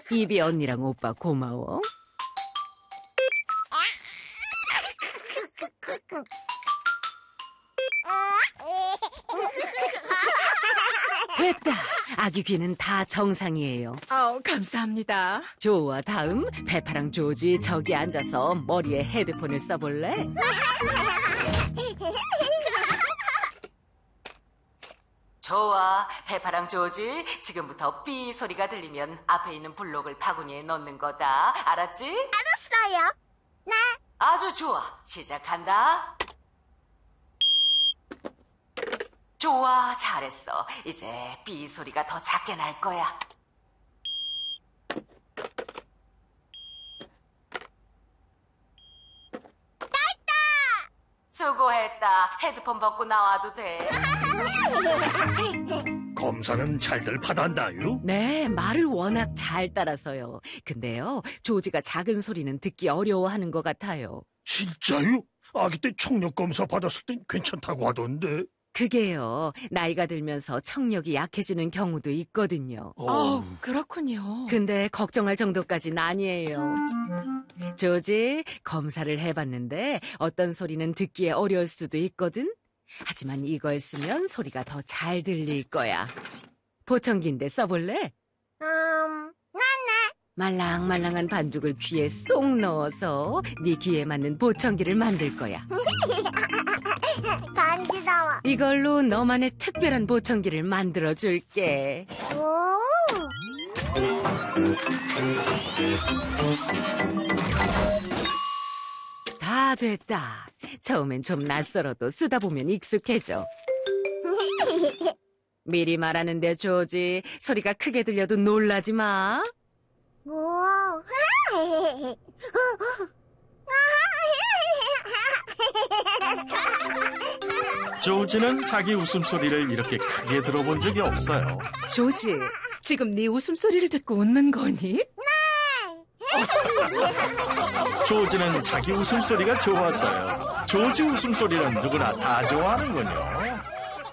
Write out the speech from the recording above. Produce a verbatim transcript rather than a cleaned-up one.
이비 언니랑 오빠 고마워. 됐다. 아기 귀는 다 정상이에요. 아우, 감사합니다. 좋아, 다음 페파랑 조지 저기 앉아서 머리에 헤드폰을 써볼래? 좋아, 페파랑 조지 지금부터 삐 소리가 들리면 앞에 있는 블록을 바구니에 넣는 거다. 알았지? 알았어요. 네. 아주 좋아. 시작한다. 좋아, 잘했어. 이제 삐 소리가 더 작게 날 거야. 수고했다. 헤드폰 벗고 나와도 돼. 검사는 잘들 받았나요? 네, 말을 워낙 잘 따라서요. 근데요, 조지가 작은 소리는 듣기 어려워하는 것 같아요. 진짜요? 아기 때 청력 검사 받았을 땐 괜찮다고 하던데. 그게요, 나이가 들면서 청력이 약해지는 경우도 있거든요. 아우, 그렇군요. 근데 걱정할 정도까지는 아니에요. 조지, 검사를 해봤는데 어떤 소리는 듣기에 어려울 수도 있거든? 하지만 이걸 쓰면 소리가 더 잘 들릴 거야. 보청기인데 써볼래? 음, 나네. 말랑말랑한 반죽을 귀에 쏙 넣어서 네 귀에 맞는 보청기를 만들 거야. 간지러워. 이걸로 너만의 특별한 보청기를 만들어줄게. 오. 다 됐다. 처음엔 좀 낯설어도 쓰다 보면 익숙해져. 미리 말하는데 조지, 소리가 크게 들려도 놀라지 마. 오. 조지는 자기 웃음소리를 이렇게 크게 들어본 적이 없어요. 조지, 지금 네 웃음소리를 듣고 웃는 거니? 조지는 자기 웃음소리가 좋았어요. 조지 웃음소리는 누구나 다 좋아하는군요.